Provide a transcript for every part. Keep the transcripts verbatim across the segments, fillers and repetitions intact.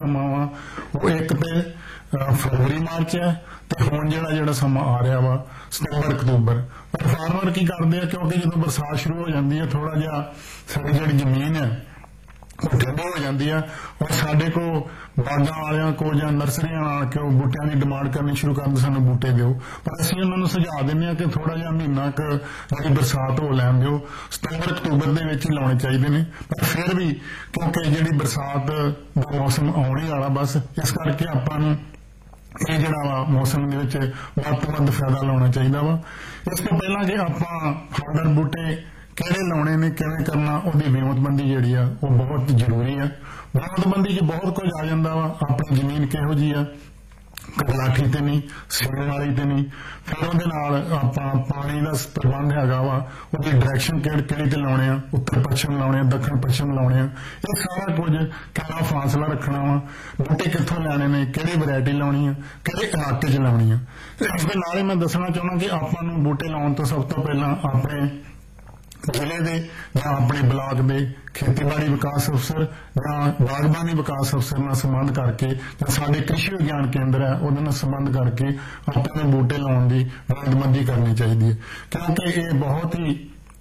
ਸਮਾਂ ਵਾ ਉਹ ਇੱਕ ਤੇ ਫਰਵਰੀ ਮਾਰਚ ਹੈ ਤੇ ਹੁਣ ਜਿਹੜਾ ਜਿਹੜਾ ਸਮਾਂ ਆ ਰਿਹਾ ਵਾ ਸਤੰਬਰ ਅਕਤੂਬਰ। ਪਰ ਫਾਰਮਰ ਕੀ ਕਰਦੇ ਆ, ਕਿਉਂਕਿ ਜਦੋਂ ਬਰਸਾਤ ਸ਼ੁਰੂ ਹੋ ਜਾਂਦੀ ਹੈ ਥੋੜਾ ਜਿਹਾ ਸਾਡੀ ਜਿਹੜੀ ਜ਼ਮੀਨ ਹੈ ਉਹ ਠੰਡੀ ਹੋ ਜਾਂਦੀ ਆ ਔਰ ਸਾਡੇ ਕੋਲ ਬਾਗਾਂ ਵਾਲਿਆਂ ਕੋਲ ਜਾਂ ਨਰਸਰੀਆਂ ਆ ਕੇ ਉਹ ਬੂਟਿਆਂ ਦੀ ਡਿਮਾਂਡ ਕਰਨੀ ਸ਼ੁਰੂ ਕਰਦੇ, ਸਾਨੂੰ ਬੂਟੇ ਦਿਓ। ਪਰ ਅਸੀਂ ਉਹਨਾਂ ਨੂੰ ਸੁਝਾਅ ਦਿੰਦੇ ਹਾਂ ਕਿ ਥੋੜਾ ਜਿਹਾ ਮਹੀਨਾ ਕੁ ਜਿਹੜੀ ਬਰਸਾਤ ਹੋ ਲੈਣ ਦਿਓ, ਸਤੰਬਰ ਅਕਤੂਬਰ ਦੇ ਵਿੱਚ ਹੀ ਲਾਉਣੇ ਚਾਹੀਦੇ ਨੇ। ਪਰ ਫਿਰ ਵੀ ਕਿਉਂਕਿ ਜਿਹੜੀ ਬਰਸਾਤ ਦਾ ਮੌਸਮ ਆਉਣ ਹੀ ਵਾਲਾ ਬਸ, ਇਸ ਕਰਕੇ ਆਪਾਂ ਨੂੰ ਇਹ ਜਿਹੜਾ ਵਾ ਮੌਸਮ ਦੇ ਵਿੱਚ ਵੱਧ ਤੋਂ ਵੱਧ ਫਾਇਦਾ ਲਾਉਣਾ ਚਾਹੀਦਾ ਵਾ। ਇਸ ਤੋਂ ਪਹਿਲਾਂ ਕਿ ਆਪਾਂ ਫਲਦਾਰ ਬੂਟੇ ਕਿਹੜੇ ਲਾਉਣੇ ਨੇ, ਕਿਵੇਂ ਕਰਨਾ, ਉਹਦੀ ਵਿਉਂਤਬੰਦੀ ਜਿਹੜੀ ਆ ਉਹ ਬਹੁਤ ਜ਼ਰੂਰੀ ਆ। ਵਿਉਂਤਬੰਦੀ 'ਚ ਬਹੁਤ ਕੁਝ ਆ ਜਾਂਦਾ ਵਾ, ਆਪਣੀ ਜ਼ਮੀਨ ਕਿਹੋ ਜਿਹੀ ਆ, ਲਾਠੀ ਤੇ ਨਹੀਂ, ਸਿਰ ਵਾਲੀ ਤੇ ਨਹੀਂ, ਫਿਰ ਉਹਦੇ ਨਾਲ ਆਪਾਂ ਪਾਣੀ ਦਾ ਪ੍ਰਬੰਧ ਹੈਗਾ ਵਾ, ਉਹਦੀ ਡਾਇਰੈਕਸ਼ਨ ਕਿਹੜੀ ਕਿਹੜੀ ਤੇ ਲਾਉਣੇ ਆ, ਉੱਤਰ ਪੱਛਮ ਲਾਉਣੇ ਆ, ਦੱਖਣ ਪੱਛਮ ਲਾਉਣੇ ਆ, ਇਹ ਸਾਰਾ ਕੁਝ ਕਿੰਨਾ ਫਾਸਲਾ ਰੱਖਣਾ ਵਾ, ਬੂਟੇ ਕਿੱਥੋਂ ਲੈਣੇ ਨੇ, ਕਿਹੜੀ ਵੈਰਾਈਟੀ ਲਾਉਣੀ ਆ, ਕਿਹੜੇ ਇਲਾਕੇ 'ਚ ਲਾਉਣੀ ਆ। ਇਸ ਦੇ ਨਾਲ ਹੀ ਮੈਂ ਦੱਸਣਾ ਚਾਹੁੰਦਾ ਕਿ ਆਪਾਂ ਨੂੰ ਬੂਟੇ ਲਾਉਣ ਤੋਂ ਸਭ ਤੋਂ ਪਹਿਲਾਂ ਆਪਣੇ ਜ਼ਿਲ੍ਹੇ ਦੇ ਜਾਂ ਆਪਣੇ ਬਲਾਕ ਦੇ ਖੇਤੀਬਾੜੀ ਵਿਕਾਸ ਅਫਸਰ ਜਾਂ ਬਾਗਬਾਨੀ ਵਿਕਾਸ ਅਫਸਰ ਨਾਲ ਸੰਬੰਧ ਕਰਕੇ ਜਾਂ ਸਾਡੇ ਕ੍ਰਿਸ਼ੀ ਵਿਗਿਆਨ ਕੇਂਦਰ ਹੈ ਉਹਦੇ ਨਾਲ ਸੰਬੰਧ ਕਰਕੇ ਆਪਣੇ ਬੂਟੇ ਲਾਉਣ ਦੀ ਵਿਉਂਤਬੰਦੀ ਕਰਨੀ ਚਾਹੀਦੀ ਹੈ, ਕਿਉਂਕਿ ਇਹ ਬਹੁਤ ਹੀ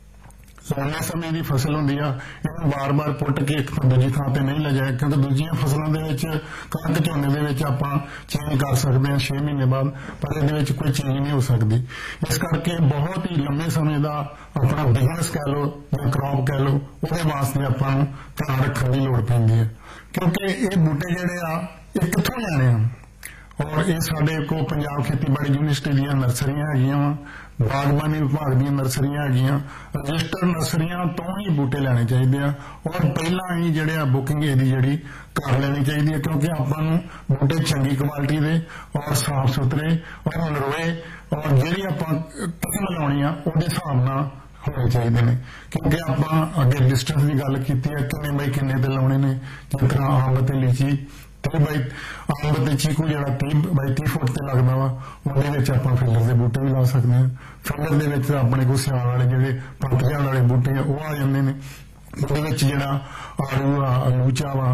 ਲੰਮੇ ਸਮੇਂ ਦੀ ਫਸਲ ਹੁੰਦੀ ਆ। ਇਹਨੂੰ ਵਾਰ-ਵਾਰ ਪੁੱਟ ਕੇ ਇੱਕ ਤੋਂ ਦੂਜੀ ਥਾਂ ਤੇ ਨਹੀਂ ਲਿਜਾਇਆ, ਕਿਉਂਕਿ ਦੂਜੀਆਂ ਫਸਲਾਂ ਦੇ ਵਿੱਚ ਕਣਕ ਝੋਨੇ ਦੇ ਵਿੱਚ ਆਪਾਂ ਚੇਂਜ ਕਰ ਸਕਦੇ ਹਾਂ ਛੇ ਮਹੀਨੇ ਬਾਅਦ, ਪਰ ਇਹਦੇ ਵਿੱਚ ਕੋਈ ਚੇਂਜ ਨਹੀਂ ਹੋ ਸਕਦੀ। ਇਸ ਕਰਕੇ ਬਹੁਤ ਹੀ ਲੰਮੇ ਸਮੇਂ ਦਾ ਆਪਣਾ ਬਿਜ਼ਨਸ ਕਹਿ ਲਓ ਜਾਂ ਕ੍ਰੌਪ ਕਹਿ ਲਓ, ਉਹਦੇ ਵਾਸਤੇ ਆਪਾਂ ਨੂੰ ਧਿਆਨ ਰੱਖਣ ਦੀ ਲੋੜ ਪੈਂਦੀ ਹੈ, ਕਿਉਂਕਿ ਇਹ ਬੂਟੇ ਜਿਹੜੇ ਆ ਇਹ ਕਿੱਥੋਂ ਲੈਣੇ ਆ। ਔਰ ਇਹ ਸਾਡੇ ਕੋਲ ਪੰਜਾਬ ਖੇਤੀਬਾੜੀ ਯੂਨੀਵਰਸਿਟੀ ਦੀਆਂ ਨਰਸਰੀਆਂ ਹੈਗੀਆਂ ਵਾ, ਬਾਗਬਾਨੀ ਵਿਭਾਗ ਦੀਆਂ ਨਰਸਰੀਆਂ ਹੈਗੀਆਂ, ਰਜਿਸਟਰਡ ਨਰਸਰੀਆਂ ਤੋਂ ਹੀ ਬੂਟੇ ਲੈਣੇ ਚਾਹੀਦੇ ਆ ਔਰ ਪਹਿਲਾਂ ਹੀ ਜਿਹੜੇ ਆ ਬੁਕਿੰਗ ਇਹਦੀ ਜਿਹੜੀ ਕਰ ਲੈਣੀ ਚਾਹੀਦੀ ਹੈ, ਕਿਉਂਕਿ ਆਪਾਂ ਨੂੰ ਬੂਟੇ ਚੰਗੀ ਕੁਆਲਿਟੀ ਦੇ ਔਰ ਸਾਫ਼ ਸੁਥਰੇ ਔਰ ਨਰੋਏ ਔਰ ਜਿਹੜੀ ਆਪਾਂ ਕਿਸਮ ਲਾਉਣੀ ਆ ਉਹਦੇ ਹਿਸਾਬ ਨਾਲ ਹੋਣੇ ਚਾਹੀਦੇ ਨੇ। ਕਿਉਂਕਿ ਆਪਾਂ ਅੱਗੇ ਡਿਸਟੈਂਸ ਦੀ ਗੱਲ ਕੀਤੀ ਹੈ, ਕਿੰਨੇ ਬਾਈ ਕਿੰਨੇ ਤੇ ਲਾਉਣੇ ਨੇ, ਜਿਸ ਤਰ੍ਹਾਂ ਅੰਬ ਤੇ ਲੀਚੀ ਤੀਹ ਬਾਈ ਅੰਬ ਤੇ ਚੀਕੂ ਜਿਹੜਾ ਤੀਹ ਬਾਈ ਤੀਹ ਫੁੱਟ ਤੇ ਲੱਗਦਾ ਵਾ, ਉਹਦੇ ਵਿੱਚ ਆਪਾਂ ਫਿਲਰ ਦੇ ਬੂਟੇ ਵੀ ਲਾ ਸਕਦੇ ਹਾਂ। ਫਿਲਰ ਦੇ ਵਿੱਚ ਆਪਣੇ ਕੋਲ ਸਿਆਲ ਵਾਲੇ ਜਿਹੜੇ ਪੱਤਿਆਂ ਵਾਲੇ ਬੂਟੇ ਆ ਉਹ ਆ ਜਾਂਦੇ ਨੇ, ਉਹਦੇ ਵਿੱਚ ਜਿਹੜਾ ਆੜੂ ਆ, ਅਲੂਚਾ ਵਾ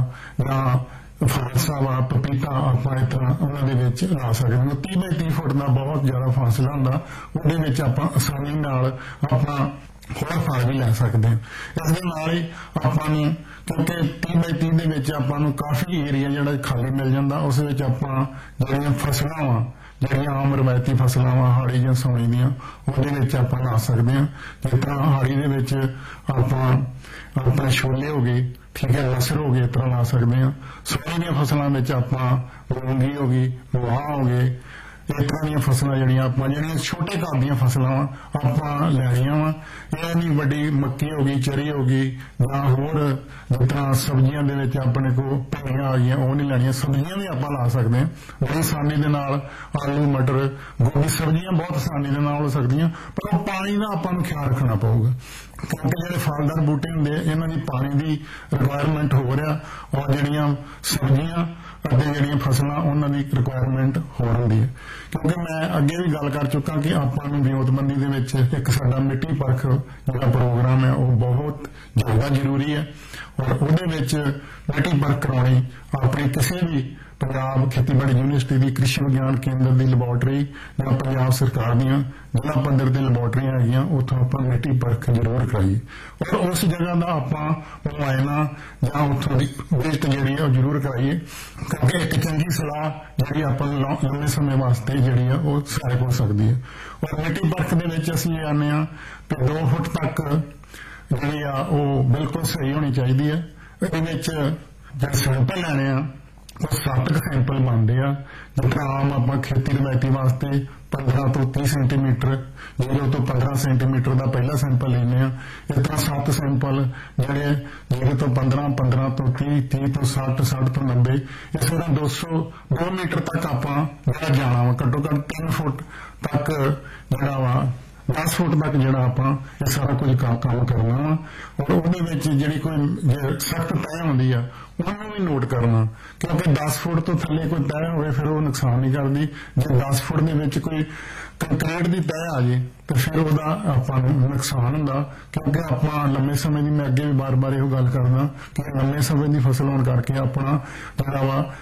ਜਾਂ ਫਾਂਸਾ ਵਾ, ਪਪੀਤਾ ਆਪਾਂ ਇਸ ਤਰ੍ਹਾਂ ਉਹਨਾਂ ਦੇ ਵਿੱਚ ਲਾ ਸਕਦੇ ਹਾਂ। ਤੀਹ ਬਾਈ ਤੀਹ ਫੁੱਟ ਦਾ ਬਹੁਤ ਜ਼ਿਆਦਾ ਫਾਸਲਾ ਹੁੰਦਾ, ਉਹਦੇ ਵਿੱਚ ਆਪਾਂ ਆਸਾਨੀ ਨਾਲ ਆਪਣਾ ਹੋਰ ਫਲ ਵੀ ਲੈ ਸਕਦੇ ਹਾਂ। ਇਸ ਦੇ ਨਾਲ ਹੀ ਆਪਾਂ ਨੂੰ ਕਿਉਂਕਿ ਤੀਹ ਬਾਈ ਤੀਹ ਦੇ ਵਿੱਚ ਆਪਾਂ ਨੂੰ ਕਾਫੀ ਏਰੀਆ ਜਿਹੜਾ ਖਾਲੀ ਮਿਲ ਜਾਂਦਾ, ਉਸ ਵਿੱਚ ਆਪਾਂ ਜਿਹੜੀਆਂ ਫਸਲਾਂ ਵਾ ਜਿਹੜੀਆਂ ਆਮ ਰਵਾਇਤੀ ਫਸਲਾਂ ਵਾ ਹਾੜੀ ਜਾਂ ਸਾਉਣੀ ਦੀਆਂ ਉਹਦੇ ਵਿੱਚ ਆਪਾਂ ਲਾ ਸਕਦੇ ਹਾਂ। ਜਿਸ ਤਰ੍ਹਾਂ ਹਾੜੀ ਦੇ ਵਿੱਚ ਆਪਾਂ ਆਪਣੇ ਛੋਲੇ ਹੋ ਗਏ, ਠੀਕ ਹੈ, ਲਸਰ ਹੋ ਗਏ, ਇਸ ਤਰ੍ਹਾਂ ਲਾ ਸਕਦੇ ਹਾਂ। ਸਾਉਣੀ ਦੀਆਂ ਫਸਲਾਂ ਵਿੱਚ ਆਪਾਂ ਮੂੰਗੀ ਹੋ ਗਈ, ਮਾਹ ਹੋ ਗਏ, ਇਸ ਤਰ੍ਹਾਂ ਦੀਆਂ ਫਸਲਾਂ ਜਿਹੜੀਆਂ ਆਪਾਂ ਜਿਹੜੀਆਂ ਛੋਟੇ ਘਰ ਦੀਆਂ ਫਸਲਾਂ ਵਾ ਆਪਾਂ ਲੈਣੀਆਂ ਵਾ। ਇਹ ਨਹੀਂ ਵੱਡੀ ਮੱਕੀ ਹੋ ਗਈ, ਚਰੀ ਹੋ ਗਈ ਜਾਂ ਹੋਰ ਜਿਸ ਤਰ੍ਹਾਂ ਸਬਜ਼ੀਆਂ ਦੇ ਵਿੱਚ ਆਪਣੇ ਕੋਲ ਭਿੰਡੀਆਂ ਆ ਗਈਆਂ ਉਹ ਨਹੀਂ ਲੈਣੀਆਂ। ਸਬਜ਼ੀਆਂ ਵੀ ਆਪਾਂ ਲਾ ਸਕਦੇ ਹਾਂ ਬੜੀ ਆਸਾਨੀ ਦੇ ਨਾਲ, ਆਲੂ ਮਟਰ ਗੋਭੀ ਸਬਜ਼ੀਆਂ ਬਹੁਤ ਆਸਾਨੀ ਦੇ ਨਾਲ ਹੋ ਸਕਦੀਆਂ, ਪਰ ਉਹ ਪਾਣੀ ਦਾ ਆਪਾਂ ਨੂੰ ਖਿਆਲ ਰੱਖਣਾ ਪਊਗਾ, ਕਿਉਂਕਿ ਜਿਹੜੇ ਫਲਦਾਰ ਬੂਟੇ ਹੁੰਦੇ ਇਹਨਾਂ ਦੀ ਪਾਣੀ ਦੀ ਰਿਕੁਆਇਰਮੈਂਟ ਹੋ ਰਿਹਾ ਔਰ ਜਿਹੜੀਆਂ ਸਬਜ਼ੀਆਂ ਅਤੇ ਜਿਹੜੀਆਂ ਫਸਲਾਂ ਉਹਨਾਂ ਦੀ ਰਿਕੁਆਇਰਮੈਂਟ ਹੋਰ ਹੁੰਦੀ ਹੈ। ਕਿਉਂਕਿ ਮੈਂ ਅੱਗੇ ਵੀ ਗੱਲ ਕਰ ਚੁੱਕਾ ਕਿ ਆਪਾਂ ਨੂੰ ਵਿਉਂਤਬੰਦੀ ਦੇ ਵਿੱਚ ਇੱਕ ਸਾਡਾ ਮਿੱਟੀ ਪਰਖ ਜਿਹੜਾ ਪ੍ਰੋਗਰਾਮ ਹੈ ਉਹ ਬਹੁਤ ਜ਼ਿਆਦਾ ਜ਼ਰੂਰੀ ਹੈ ਔਰ ਉਹਦੇ ਵਿੱਚ ਮਿੱਟੀ ਪਰਖ ਕਰਾਉਣੀ ਆਪਣੀ ਕਿਸੇ ਵੀ ਪੰਜਾਬ ਖੇਤੀਬਾੜੀ ਯੂਨੀਵਰਸਿਟੀ ਦੀ ਕ੍ਰਿਸ਼ੀ ਵਿਗਿਆਨ ਕੇਂਦਰ ਦੀ ਲੈਬੋਰਟਰੀ ਜਾਂ ਪੰਜਾਬ ਸਰਕਾਰ ਦੀਆਂ ਜ਼ਿਲ੍ਹਾ ਪੱਧਰ ਦੇ ਲੈਬੋਰਟਰੀਆਂ ਹੈਗੀਆਂ, ਉੱਥੋਂ ਆਪਾਂ ਮਿੱਟੀ ਪਰਖ ਜ਼ਰੂਰ ਕਰਾਈਏ ਔਰ ਉਸ ਜਗ੍ਹਾ ਦਾ ਆਪਾਂ ਮੁਆਇਨਾ ਜਾਂ ਉੱਥੋਂ ਦੀ ਵਿਜ਼ਿਟ ਜਿਹੜੀ ਹੈ ਉਹ ਜ਼ਰੂਰ ਕਰਾਈਏ, ਕਿਉਂਕਿ ਇੱਕ ਚੰਗੀ ਸਲਾਹ ਜਿਹੜੀ ਆਪਾਂ ਨੂੰ ਲੰਮੇ ਸਮੇਂ ਵਾਸਤੇ ਜਿਹੜੀ ਆ ਉਹ ਸਹਾਇਕ ਹੋ ਸਕਦੀ ਹੈ। ਔਰ ਮਿੱਟੀ ਪਰਖ ਦੇ ਵਿੱਚ ਅਸੀਂ ਇਹ ਆਨੇ ਆ ਕਿ ਦੋ ਫੁੱਟ ਤੱਕ ਜਿਹੜੀ ਆ ਉਹ ਬਿਲਕੁਲ ਸਹੀ ਹੋਣੀ ਚਾਹੀਦੀ ਹੈ। ਇਹਦੇ ਵਿੱਚ ਜਿਹੜੇ ਸੈਂਪਲ ਲੈਣੇ ਆ ਉਹ ਸੱਤ ਕੁ ਸੈਂਪਲ ਬਣਦੇ ਆ, ਜਿਸ ਤਰ੍ਹਾਂ ਆਮ ਆਪਾਂ ਖੇਤੀ ਰਵਾਇਤੀ ਵਾਸਤੇ ਪੰਦਰਾਂ ਤੋਂ ਤੀਹ ਸੈਂਟੀਮੀਟਰ ਜ਼ੀਰੋ ਤੋਂ ਪੰਦਰਾਂ ਸੈਂਟੀਮੀਟਰ ਦਾ ਪਹਿਲਾ ਸੈਂਪਲ ਲੈਂਦੇ ਆ। ਇਸ ਤਰ੍ਹਾਂ ਸੱਤ ਸੈਂਪਲ ਜਿਹੜੇ ਜ਼ੀਰੋ ਤੋਂ ਪੰਦਰਾਂ, ਪੰਦਰਾਂ ਤੋਂ ਤੀਹ, ਤੀਹ ਤੋਂ ਸੱਠ, ਸੱਠ ਤੋਂ ਨੱਬੇ, ਇਸ ਤਰ੍ਹਾਂ ਦੋ ਸੌ ਦੋ ਮੀਟਰ ਤੱਕ ਆਪਾਂ ਜਿਹੜਾ ਜਾਣਾ ਵਾ, ਘੱਟੋ ਘੱਟ ਤਿੰਨ ਫੁੱਟ ਤੱਕ ਜਿਹੜਾ ਵਾ ਦਸ ਫੁੱਟ ਤੱਕ ਜਿਹੜਾ ਆਪਾਂ ਇਹ ਸਾਰਾ ਕੁਝ ਕੰਮ ਕਰਨਾ ਵਾ ਔਰ ਉਹਦੇ ਵਿੱਚ ਜਿਹੜੀ ਕੋਈ ਸਖਤ ਤੈਅ ਹੁੰਦੀ ਆ ਉਹਨੂੰ ਵੀ ਨੋਟ ਕਰਨਾ, ਕਿਉਂਕਿ ਦਸ ਫੁੱਟ ਤੋਂ ਥੱਲੇ ਕੋਈ ਤੈਅ ਹੋਵੇ ਫਿਰ ਉਹ ਨੁਕਸਾਨ ਨਹੀਂ ਕਰਦੀ। ਜੇ ਦਸ ਫੁੱਟ ਦੇ ਵਿੱਚ ਕੋਈ ਕੰਕਰੀਟ ਦੀ ਤੈਅ ਆ ਜੇ ਤੇ ਫਿਰ ਉਹਦਾ ਆਪਾਂ ਨੂੰ ਨੁਕਸਾਨ ਹੁੰਦਾ, ਕਿਉਂਕਿ ਆਪਾਂ ਲੰਮੇ ਸਮੇਂ ਦੀ ਮੈਂ ਅੱਗੇ ਵੀ ਬਾਰ-ਬਾਰ ਇਹੋ ਗੱਲ ਕਰਦਾ ਕਿ ਲੰਮੇ ਸਮੇਂ ਦੀ ਫਸਲ ਹੋਣ ਕਰਕੇ ਆਪਣਾ ਜਿਹੜਾ ਵਾ